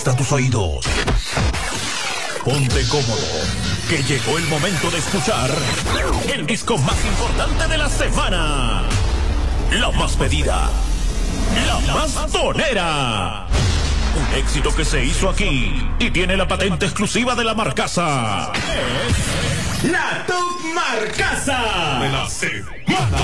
Hasta tus oídos. Ponte cómodo, que llegó el momento de escuchar el disco más importante de la semana. La más pedida, la más tonera. Un éxito que se hizo aquí y tiene la patente exclusiva de la Marcasa. Es la Top Marcasa de la semana.